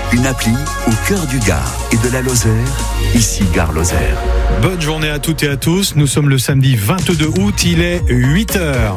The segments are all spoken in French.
une appli au cœur du Gard et de la Lozère, ici Gare Lozère. Bonne journée à toutes et à tous. Nous sommes le samedi 22 août, il est 8h.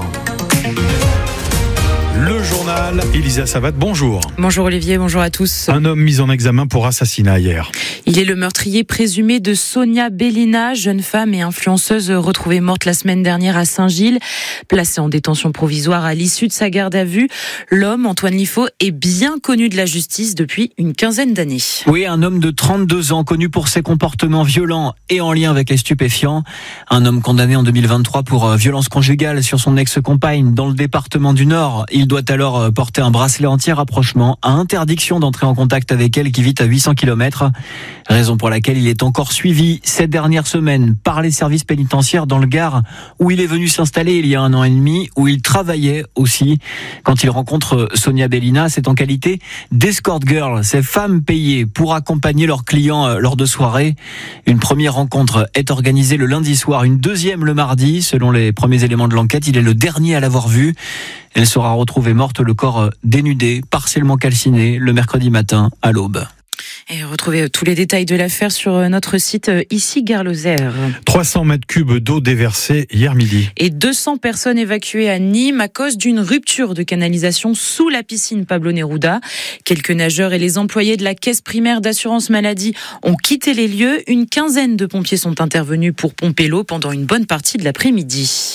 Le journal, Elisa Savat, bonjour. Bonjour Olivier, bonjour à tous. Un homme mis en examen pour assassinat hier. Il est le meurtrier présumé de Sonia Bellina, jeune femme et influenceuse retrouvée morte la semaine dernière à Saint-Gilles. Placé en détention provisoire à l'issue de sa garde à vue, l'homme, Antoine Liffaut, est bien connu de la justice depuis une quinzaine d'années. Oui, un homme de 32 ans, connu pour ses comportements violents et en lien avec les stupéfiants. Un homme condamné en 2023 pour violence conjugale sur son ex-compagne dans le département du Nord. Il doit alors porter un bracelet anti-rapprochement à interdiction d'entrer en contact avec elle qui vit à 800 km. Raison pour laquelle il est encore suivi cette dernière semaine par les services pénitentiaires dans le Gard, où il est venu s'installer il y a 1 an et demi, où il travaillait aussi. Quand il rencontre Sonia Bellina, c'est en qualité d'escort girl, ces femmes payées pour accompagner leurs clients lors de soirées. Une première rencontre est organisée le lundi soir, une deuxième le mardi. Selon les premiers éléments de l'enquête, il est le dernier à l'avoir vue. Elle sera retrouvée morte, le corps dénudé, partiellement calciné, le mercredi matin à l'aube. Et retrouvez tous les détails de l'affaire sur notre site ici Gare Lozère. 300 mètres cubes d'eau déversée hier midi. Et 200 personnes évacuées à Nîmes à cause d'une rupture de canalisation sous la piscine Pablo Neruda. Quelques nageurs et les employés de la caisse primaire d'assurance maladie ont quitté les lieux. Une quinzaine de pompiers sont intervenus pour pomper l'eau pendant une bonne partie de l'après-midi.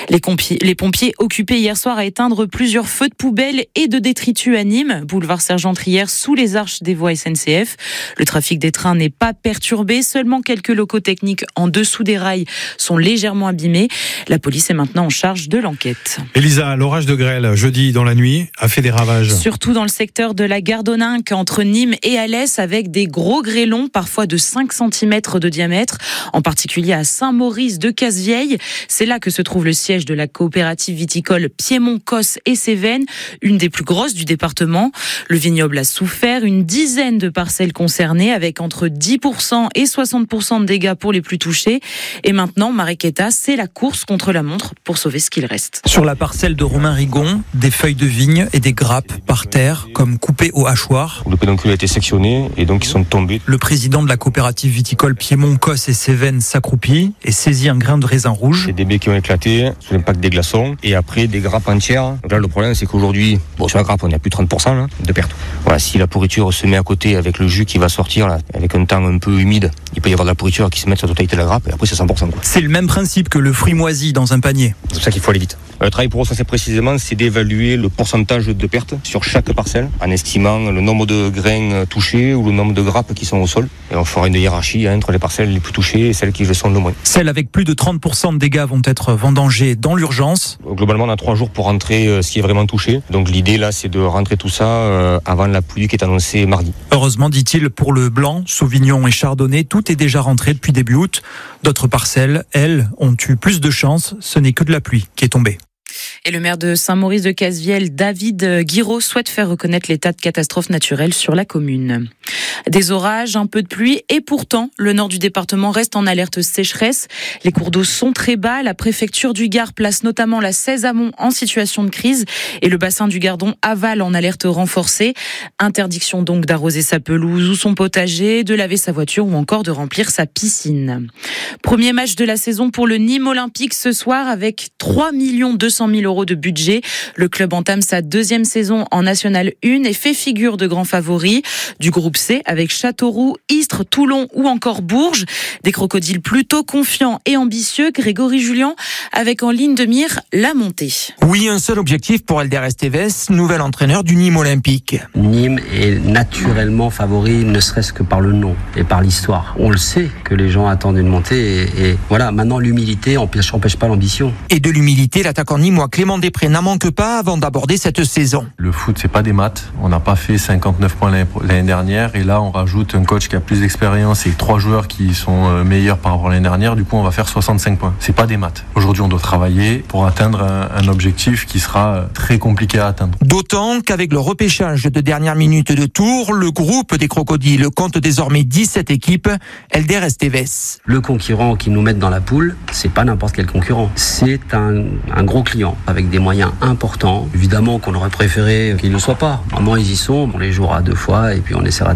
Les pompiers occupés hier soir à éteindre plusieurs feux de poubelle et de détritus à Nîmes, boulevard Sergent-Trière, sous les arches des voies SNCF. Le trafic des trains n'est pas perturbé, seulement quelques locaux techniques en dessous des rails sont légèrement abîmés. La police est maintenant en charge de l'enquête. Elisa, l'orage de grêle jeudi dans la nuit a fait des ravages. Surtout dans le secteur de la Gardoninque, entre Nîmes et Alès, avec des gros grêlons, parfois de 5 cm de diamètre, en particulier à Saint-Maurice de Cassevieille. C'est là que se trouve le siège de la coopérative viticole Piémont, Cosse et Cévennes, une des plus grosses du département. Le vignoble a souffert, une dizaine de parcelles concernées, avec entre 10% et 60% de dégâts pour les plus touchés. Et maintenant, Mariquetta, c'est la course contre la montre pour sauver ce qu'il reste. Sur la parcelle de Romain Rigon, des feuilles de vigne et des grappes par terre, comme coupées au hachoir. Le pédoncule a été sectionné et donc ils sont tombés. Le président de la coopérative viticole Piémont, Cosse et Cévennes s'accroupit et saisit un grain de raisin rouge. C'est des baies qui ont éclaté sous l'impact des glaçons et après des grappes entières. Donc là, le problème, c'est qu'aujourd'hui, sur la grappe, on est à plus de 30% là, de perte. Voilà, si la pourriture se met à côté avec le jus qui va sortir là, avec un temps un peu humide, il peut y avoir de la pourriture qui se met sur la totalité de la grappe et après c'est 100%. Quoi. C'est le même principe que le fruit moisi dans un panier. C'est pour ça qu'il faut aller vite. Le travail pour recenser précisément, c'est d'évaluer le pourcentage de perte sur chaque parcelle en estimant le nombre de grains touchés ou le nombre de grappes qui sont au sol. Et on fera une hiérarchie entre les parcelles les plus touchées et celles qui le sont le moins. Celles avec plus de 30% de dégâts vont être vendangées dans l'urgence. Globalement, on a 3 jours pour rentrer ce qui est vraiment touché. Donc l'idée là, c'est de rentrer tout ça avant la pluie qui est annoncée mardi. Heureusement, dit-il, pour le blanc, sauvignon et chardonnay, tout est déjà rentré depuis début août. D'autres parcelles, elles, ont eu plus de chance. Ce n'est que de la pluie qui est tombée. Et le maire de Saint-Maurice de Cassevieille, David Guiraud, souhaite faire reconnaître l'état de catastrophe naturelle sur la commune. Des orages, un peu de pluie et pourtant, le nord du département reste en alerte sécheresse. Les cours d'eau sont très bas. La préfecture du Gard place notamment la 16 amont en situation de crise et le bassin du Gardon aval en alerte renforcée. Interdiction donc d'arroser sa pelouse ou son potager, de laver sa voiture ou encore de remplir sa piscine. Premier match de la saison pour le Nîmes Olympique ce soir avec 3 200 000 € de budget. Le club entame sa 2e saison en National 1 et fait figure de grand favori du groupe C avec Châteauroux, Istres, Toulon ou encore Bourges. Des crocodiles plutôt confiants et ambitieux. Grégory Julien avec en ligne de mire la montée. Oui, un seul objectif pour Elder Esteves, nouvel entraîneur du Nîmes Olympique. Nîmes est naturellement favori, ne serait-ce que par le nom et par l'histoire. On le sait que les gens attendent une montée et voilà, maintenant l'humilité n'empêche pas l'ambition. Et de l'humilité, l'attaquant nîmois Clément Després n'en manque pas avant d'aborder cette saison. Le foot, c'est pas des maths. On n'a pas fait 59 points l'année dernière et là, on rajoute un coach qui a plus d'expérience et 3 joueurs qui sont meilleurs par rapport à l'année dernière. Du coup, on va faire 65 points. C'est pas des maths. Aujourd'hui, on doit travailler pour atteindre un objectif qui sera très compliqué à atteindre. D'autant qu'avec le repêchage de dernière minute de Tours, le groupe des crocodiles compte désormais 17 équipes. Elder Esteves. Le concurrent qui nous met dans la poule, c'est pas n'importe quel concurrent. C'est un gros client avec des moyens importants. Évidemment qu'on aurait préféré qu'ils ne le soient pas. Maintenant, ils y sont. On les jouera 2 fois et puis on essaiera